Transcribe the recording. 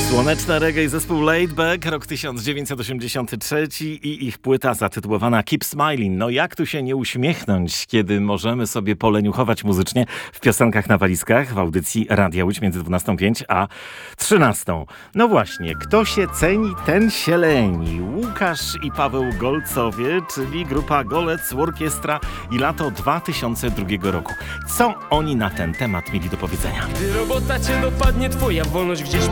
Słoneczne reggae, zespół Laid Back, rok 1983 i ich płyta zatytułowana Keep Smiling. No jak tu się nie uśmiechnąć, kiedy możemy sobie poleniuchować muzycznie w piosenkach na walizkach w audycji Radia Łódź między 12:05 a 13:00. No właśnie, kto się ceni, ten się leni. Łukasz i Paweł Golcowie, czyli grupa Golec, Orkiestra i lato 2002 roku. Co oni na ten temat mieli do powiedzenia? Gdy robota cię dopadnie, twoja wolność gdzieś